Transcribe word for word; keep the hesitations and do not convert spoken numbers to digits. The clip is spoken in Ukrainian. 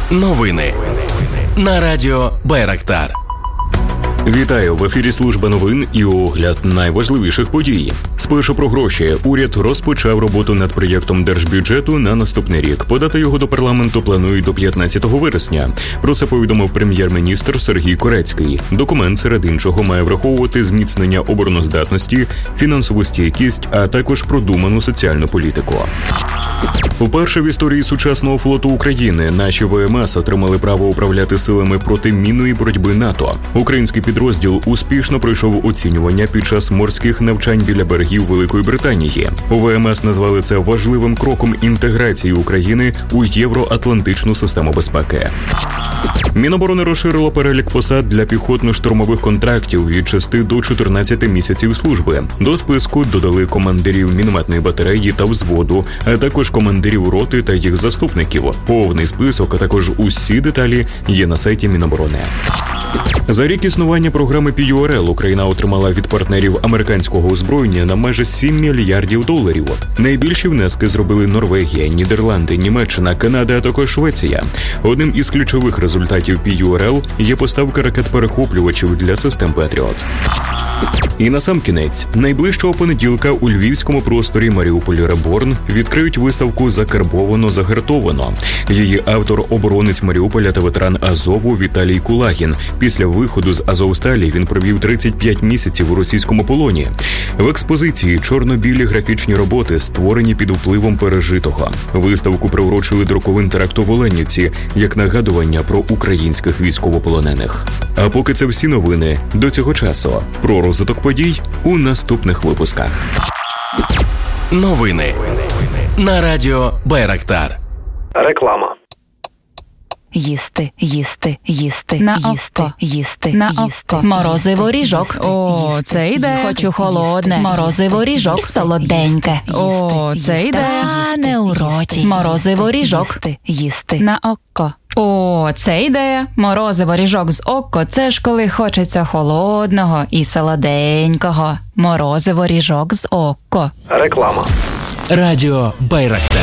Новини на радіо Байрактар. Вітаю! В ефірі служба новин і огляд найважливіших подій. Спершу про гроші. Уряд розпочав роботу над проєктом держбюджету на наступний рік. Подати його до парламенту планують до п'ятнадцятого вересня. Про це повідомив прем'єр-міністр Сергій Корецький. Документ, серед іншого, має враховувати зміцнення обороноздатності, фінансову стійкість, а також продуману соціальну політику. Вперше в історії сучасного флоту України наші ВМС отримали право управляти силами протимінної боротьби НАТО. Український підрозділ успішно пройшов оцінювання під час морських навчань біля берегів Великої Британії. У ВМС назвали це важливим кроком інтеграції України у євроатлантичну систему безпеки. Міноборони розширило перелік посад для піхотно-штурмових контрактів від шести до чотирнадцяти місяців служби. До списку додали командирів мінометної батареї та взводу, а також командирів роти та їх заступників. Повний список, а також усі деталі є на сайті Міноборони. За рік існування програми пі ю ар ел Україна отримала від партнерів американського озброєння на майже сім мільярдів доларів. Найбільші внески зробили Норвегія, Нідерланди, Німеччина, Канада, а також Швеція. Одним із ключових результатів пі ю ар ел є поставка ракет-перехоплювачів для систем Петріот. І насамкінець, найближчого понеділка у львівському просторі Маріуполь Реборн відкриють виставку «Закарбовано-загартовано». Її автор – оборонець Маріуполя та ветеран Азову Віталій Кулагін. Після виходу з Азовсталі він провів тридцять п'ять місяців у російському полоні. В експозиції чорно-білі графічні роботи, створені під впливом пережитого. Виставку приурочили друковин теракту в Оленівці, як нагадування про українських військовополонених. А поки це всі новини до цього часу. Про розвиток подій у наступних випусках. Новини на радіо Байрактар. Реклама. Їсти, їсти, їсти, на їсти, око. їсти, на їсти, око. Морозиво ріжок. О, О, це йде. Хочу холодне. Морозиво ріжок солоденьке. О, це йде. Та не у роті. Морозиво ріжок. Їсти, їсти. На око. О, це ідея. Морозиво ріжок з око. Це ж коли хочеться холодного і солоденького. Морозиво ріжок з око. Реклама. Радіо Байрактар.